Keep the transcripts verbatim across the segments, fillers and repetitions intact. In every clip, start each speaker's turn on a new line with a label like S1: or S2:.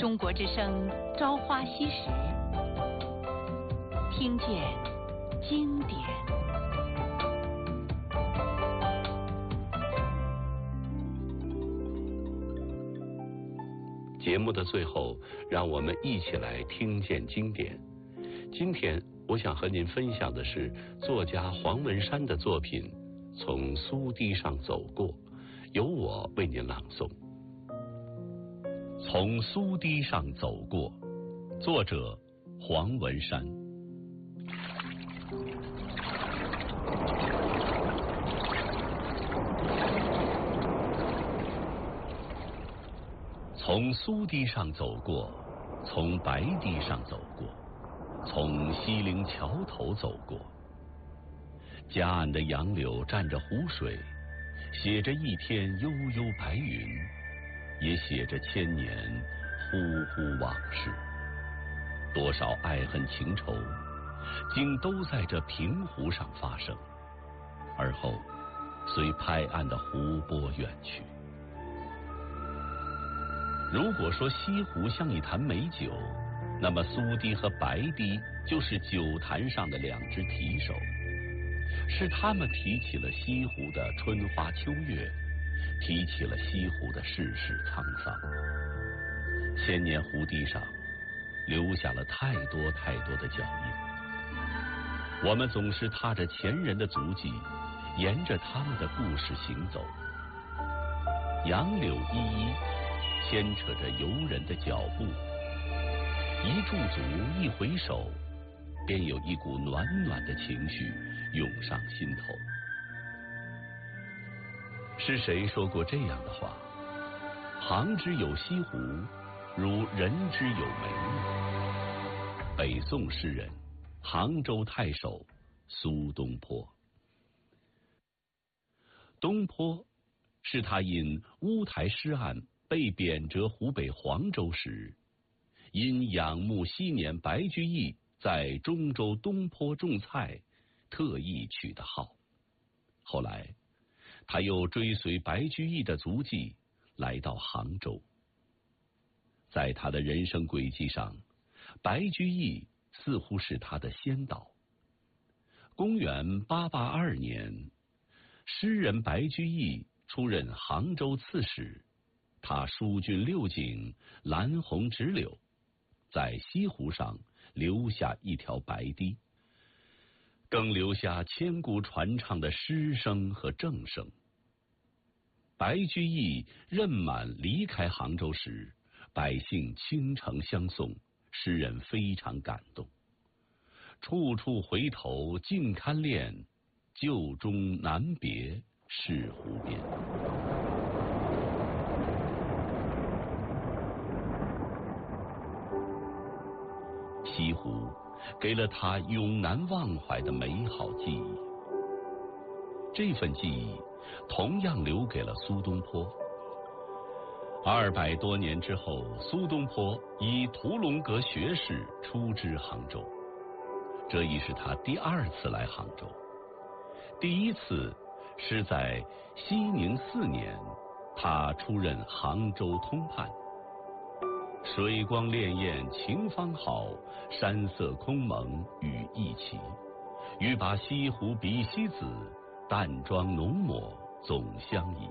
S1: 中国之声《朝花夕拾》，听见经典。
S2: 节目的最后，让我们一起来听见经典。今天我想和您分享的是作家黄文山的作品《从苏堤上走过》，由我为您朗诵。从苏堤上走过，作者黄文山。从苏堤上走过，从白堤上走过，从西陵桥头走过。夹岸的杨柳蘸着湖水，写着一天悠悠白云，也写着千年忽忽往事。多少爱恨情仇，竟都在这平湖上发生，而后随拍岸的湖波远去。如果说西湖像一坛美酒，那么苏堤和白堤就是酒坛上的两只提手，是他们提起了西湖的春花秋月，提起了西湖的世事沧桑。千年湖堤上留下了太多太多的脚印，我们总是踏着前人的足迹，沿着他们的故事行走。杨柳依依，牵扯着游人的脚步，一驻足，一回首，便有一股暖暖的情绪涌上心头。是谁说过这样的话？杭之有西湖，如人之有梅。北宋诗人，杭州太守苏东坡。东坡是他因乌台诗案被贬谪湖北黄州时，因仰慕昔年白居易在中州东坡种菜，特意取的号。后来他又追随白居易的足迹来到杭州。在他的人生轨迹上，白居易似乎是他的先导。公元八八二年，诗人白居易出任杭州刺史，他疏浚六景，拦红直柳，在西湖上留下一条白堤，更留下千古传唱的诗声和正声。白居易任满离开杭州时，百姓倾城相送，诗人非常感动。处处回头尽堪恋，旧中难别是湖边。西湖给了他永难忘怀的美好记忆，这份记忆同样留给了苏东坡。二百多年之后，苏东坡以屠龙阁学士出知杭州，这已是他第二次来杭州。第一次是在熙宁四年，他出任杭州通判。水光潋滟晴方好，山色空蒙雨亦奇。欲把西湖比西子，淡妆浓抹总相宜。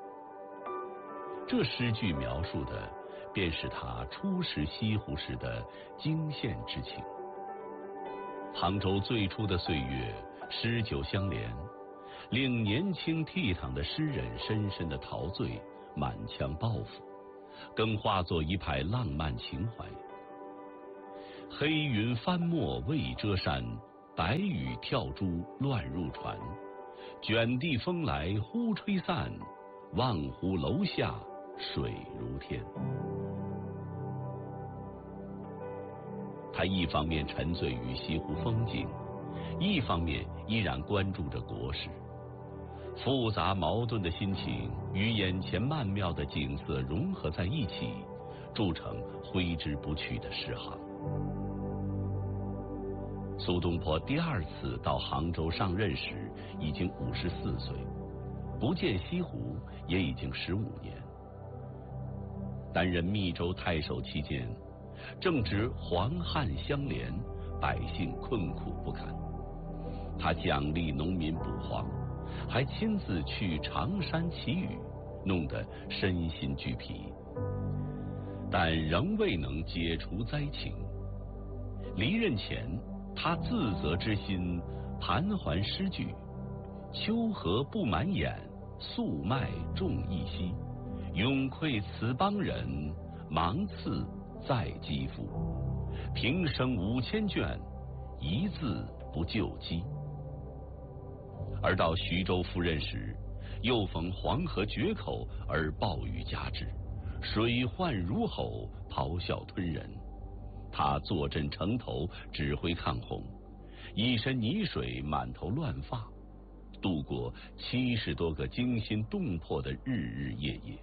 S2: 这诗句描述的便是他初识西湖时的惊羡之情。杭州最初的岁月，诗酒相连，令年轻倜傥的诗人深深的陶醉，满腔抱负，更化作一派浪漫情怀。黑云翻墨未遮山，白雨跳珠乱入船。卷地风来忽吹散，望湖楼下水如天。他一方面沉醉于西湖风景，一方面依然关注着国事。复杂矛盾的心情与眼前曼妙的景色融合在一起，铸成挥之不去的诗行。苏东坡第二次到杭州上任时已经五十四岁，不见西湖也已经十五年。 担任密州太守期间，正值黄旱相连，百姓困苦不堪。他奖励农民捕黄，还亲自去常山祈雨，弄得身心俱疲，但仍未能解除灾情。离任前，他自责之心盘桓诗句：秋禾不满眼，粟麦重一息。永馈此邦人，芒刺在肌肤。平生五千卷，一字不救饥。而到徐州赴任时，又逢黄河决口而暴雨加之，水患如吼，咆哮吞人。他坐镇城头，指挥抗洪，一身泥水，满头乱发，度过七十多个惊心动魄的日日夜夜。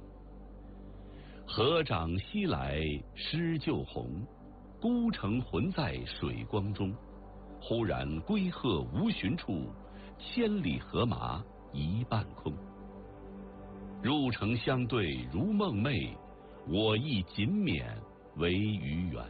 S2: 河涨西来诗就红，孤城浑在水光中。忽然归鹤无寻处，千里荷马一半空。入城相对如梦寐，我亦仅免为鱼圆。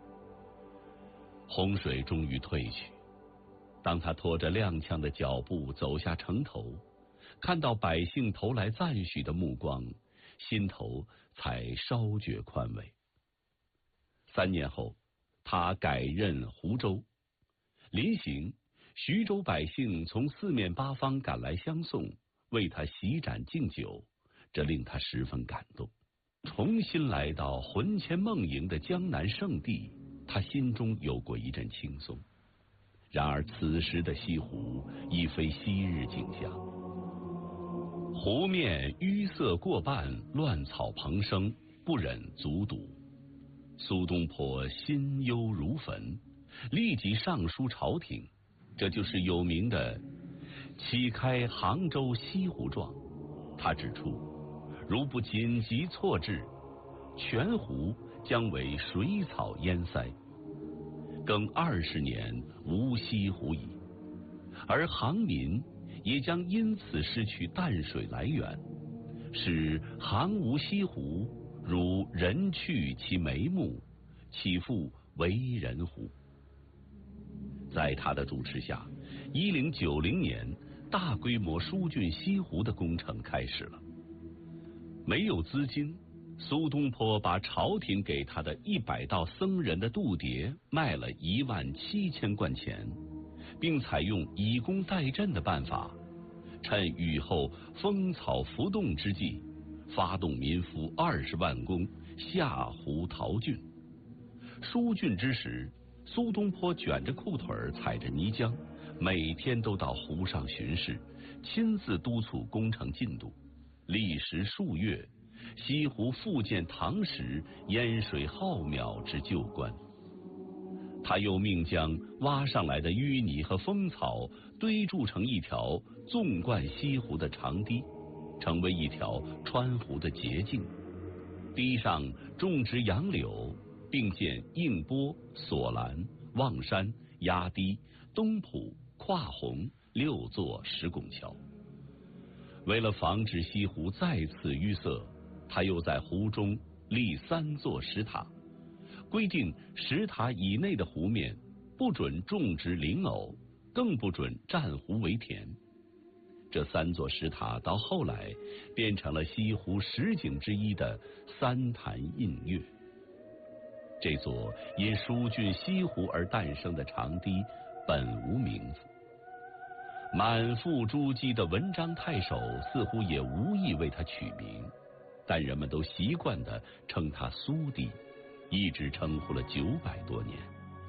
S2: 洪水终于退去，当他拖着踉跄的脚步走下城头，看到百姓投来赞许的目光，心头才稍觉宽慰。三年后，他改任湖州，临行，徐州百姓从四面八方赶来相送，为他席盏敬酒，这令他十分感动。重新来到魂牵梦萦的江南圣地，他心中有过一阵轻松。然而此时的西湖已非昔日景象，湖面淤塞过半，乱草蓬生，不忍卒睹。苏东坡心忧如焚，立即上书朝廷，这就是有名的启开杭州西湖状。他指出，如不紧急措置，全湖将为水草淹塞，更二十年无西湖矣，而杭民也将因此失去淡水来源，使杭无西湖，如人去其眉目，岂复为人乎？在他的主持下，一零九零年大规模疏浚西湖的工程开始了。没有资金，苏东坡把朝廷给他的一百道僧人的度牒卖了一万七千贯钱，并采用以工代赈的办法，趁雨后风草浮动之际，发动民夫二十万工下湖淘浚。疏浚之时，苏东坡卷着裤腿踩着泥浆，每天都到湖上巡视，亲自督促工程进度。历时数月，西湖复见唐时淹水浩渺之旧观。他又命将挖上来的淤泥和风草堆筑成一条纵贯西湖的长堤，成为一条穿湖的捷径。堤上种植杨柳，并建映波、索兰、望山、压堤、东浦、跨洪六座石拱桥。为了防止西湖再次淤塞，他又在湖中立三座石塔，规定石塔以内的湖面不准种植林藕，更不准占湖为田。这三座石塔到后来变成了西湖十景之一的三潭印月。这座因疏浚西湖而诞生的长堤本无名字，满腹珠玑的文章太守似乎也无意为他取名，但人们都习惯地称他苏堤，一直称呼了九百多年。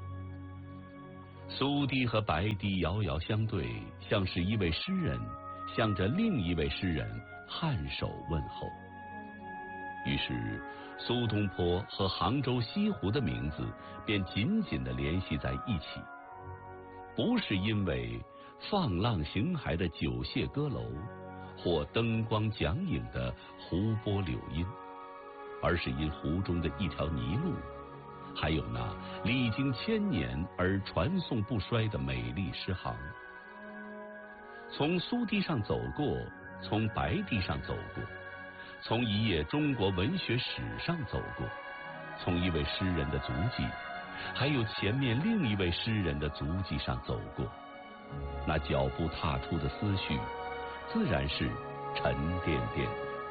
S2: 苏堤和白堤遥遥相对，像是一位诗人向着另一位诗人颔首问候。于是苏东坡和杭州西湖的名字便紧紧地联系在一起，不是因为放浪形骸的九榭歌楼，或灯光讲影的湖波柳荫，而是因湖中的一条泥路，还有那历经千年而传颂不衰的美丽诗行。从苏堤上走过，从白堤上走过， 从一页中国文学史上走过，从一位诗人的足迹，还有前面另一位诗人的足迹上走过。那脚步踏出的思绪，自然是沉甸甸。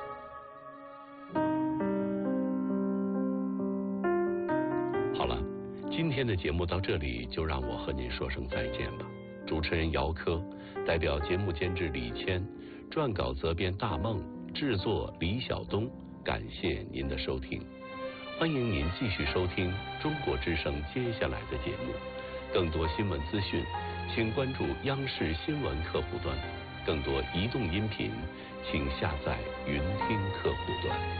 S2: 好了，今天的节目到这里就让我和您说声再见吧。主持人姚科，代表节目监制李谦，撰稿责编大梦，制作李晓东，感谢您的收听。欢迎您继续收听中国之声接下来的节目。更多新闻资讯，请关注央视新闻客户端。更多移动音频，请下载云听客户端。